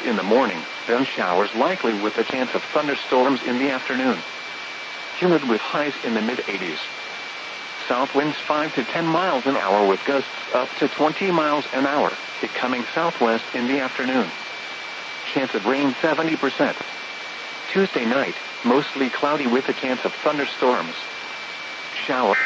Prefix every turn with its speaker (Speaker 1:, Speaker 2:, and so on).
Speaker 1: in the morning, then showers likely with a chance of thunderstorms in the afternoon. Humid with highs in the mid-80s. South winds 5 to 10 miles an hour with gusts up to 20 miles an hour, becoming southwest in the afternoon. Chance of rain 70%. Tuesday night, mostly cloudy with a chance of thunderstorms. Shower.